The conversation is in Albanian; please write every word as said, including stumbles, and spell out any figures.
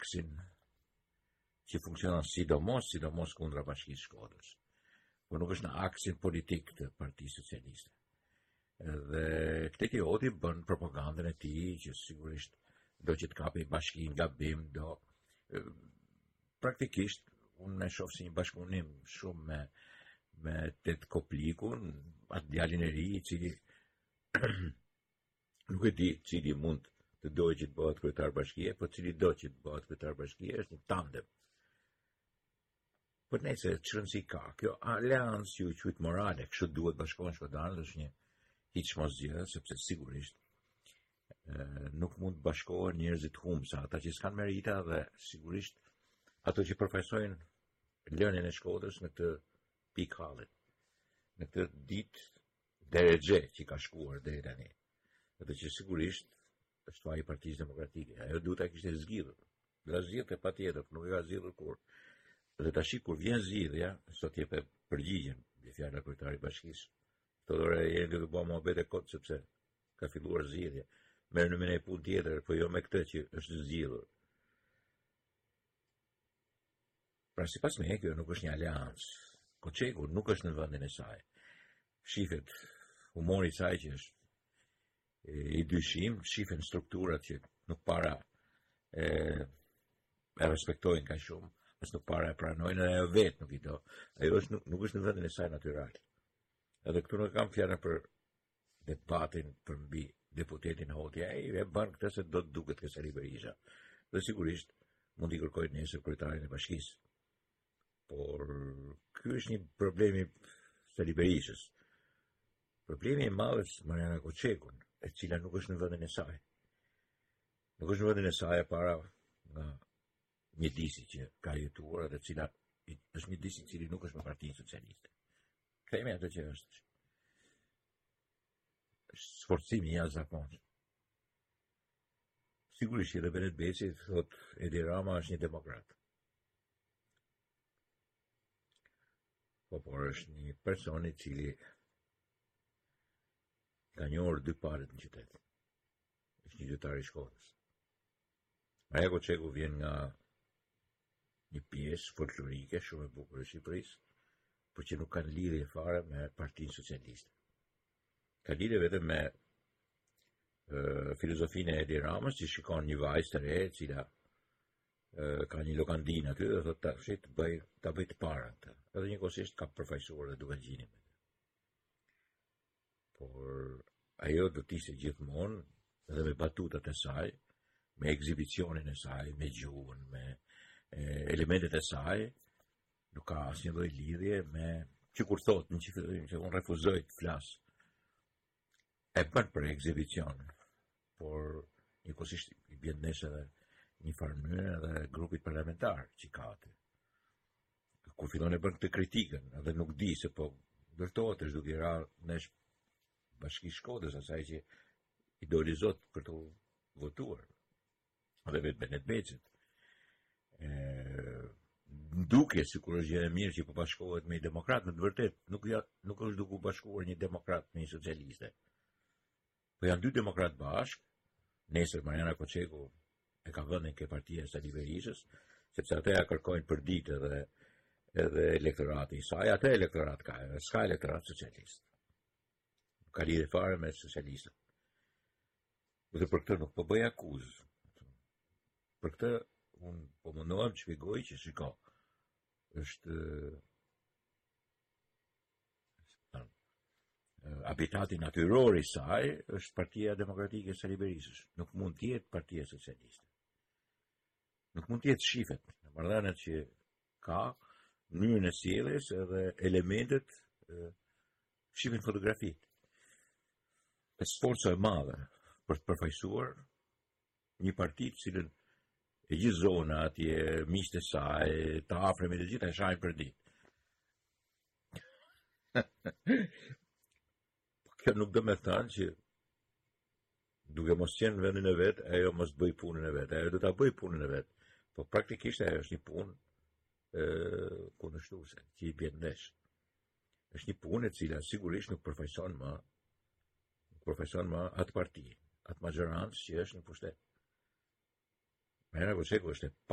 aksin që funksionon sidomos, sidomos kundra Bashkisë Shkodrës. Por nuk është në aksin politik të Partisë Socialiste. Dhe këtë Oti bën propagandën e tij që sigurisht do që të kapi bashkinë gabim, do praktikisht unë e shoh si një bashkëpunim shumë me me Tet Koplikun, atë djalin e ri i cili nuk e di cili mund të dojë që të bëhet kryetar bashkie, po cili do që të bëhet kryetar bashkie është një tandem. Por nëse çrëndsi ka, kjo aleancë që u quhet morale, kështu duhet bashkohen shkodarët, është një hiç mos gjë, sepse sigurisht e, nuk mund të bashkohen njerëzit humbsa, ata që s'kan merita dhe sigurisht ato që përfaqësojnë lënien e Shkodrës në këtë pikë halli, në këtë ditë deregje që ka shkuar deri tani. Edhe që sigurisht është faji i Partisë Demokratike. Ajo duhet ta kishte zgjidhur. La zgjidhte patjetër, nuk e ka zgjidhur kur. Dhe tash kur vjen zgjidhja, sot jep përgjigjen, dhe fjala kryetari i bashkisë. Todore jeni duke bëu mohabet e kot sepse ka filluar zgjidhja. Merr në menë punë tjetër, po jo me këtë që është zgjidhur. Pra sipas me kjo nuk është një aleancë. Koçeku nuk është në vendin e saj. Shifet humori i saj që është e, i dyshim, shifen strukturat që nuk para e, e respektojnë ka shumë, as nuk para e pranojnë, edhe ajo vetë nuk i do. Ajo është, nuk, nuk është në vendin e saj natyral. Edhe këtu nuk kam fjala për debatin për mbi deputetin Hoti, ai e bën këtë se do të duket Kesari Berisha. Dhe sigurisht mund i kërkojë nesër kryetarin e bashkisë. Por ky është një problemi Sali Berishës. Problemi i madh është Mariana Koçekun, e cila nuk është në vendin e saj. Nuk është në vendin e saj e para nga një disi që ka jetuar dhe cila është një disi i cili nuk është me Partinë Socialiste. Themi atë që është. Është sforcimi i jashtëzakonshëm. Sigurisht edhe Benet Beci thot Edi Rama është një demokrat. Po por është një person i cili ka njohur dy palët në qytet. Është një qytetar i Shkodrës. Mariana Koçeku vjen nga një pjesë folklorike shumë e bukur e Shqipërisë, por që nuk kanë lidhje fare me Partinë Socialiste. Ka lidhje vetëm me uh, filozofinë e Edi Ramës, që shikon një vajzë të re, e cila uh, ka një lokandinë aty dhe thotë ta fshi të bëj ta bëj të para këtë. Edhe njëkohësisht ka përfaqësuar dhe duke gjinin me të. Por ajo do të ishte gjithmonë edhe me batutat e saj, me ekzibicionin e saj, me gjuhën, me e, elementet e saj, nuk ka asnjë lloj lidhje me që kur thotë në që, që unë refuzoj të flas. E bën për ekzibicion, por njëkohësisht i bjen nesh edhe një farë mënyrë edhe grupit parlamentar që ka aty. Kur fillon e bën këtë kritikën, edhe nuk di se po ndërtohet është duke ra nesh Bashkisë Shkodrës, asaj që i doli zot për të votuar. Edhe vetë Benet Becit. Duke sikur është gjë e mirë që po bashkohet me një demokrat, në të vërtetë nuk ja, nuk është duke u bashkuar një demokrat me një socialiste. Po janë dy demokrat bashk, nesër Mariana Koçeku e ka vënë ke partia e Sali Berishës, sepse ata ja kërkojnë për ditë edhe edhe elektorati i saj, atë elektorat ka, s'ka elektorat socialist. Nuk ka lidhje fare me socialistët. Dhe për këtë nuk po bëj akuzë. Për këtë unë po mundohem të shpjegoj që shiko, është habitati natyror i saj është Partia Demokratike e Sali Berishës. Nuk mund të jetë Partia Socialiste. Nuk mund të jetë shifet në marrëdhëniet që ka, mënyrën e sjelljes edhe elementet e, shifin fotografitë. Është sforca e madhe për të përfaqësuar një parti të cilën e gjithë zona atje, miqtë e saj, të afërm e të gjitha e shahin për ditë. Kjo nuk do me thënë që duke mos qenë në vendin e vet, ajo mos bëj punën e vet, ajo do ta bëj punën e vet. Po praktikisht ajo është një punë e kundërshtuese, që i bën nesh. Është një punë e cila sigurisht nuk përfaqëson më nuk përfaqëson më atë parti, atë majorancë që është në pushtet. Mariana Koçeku është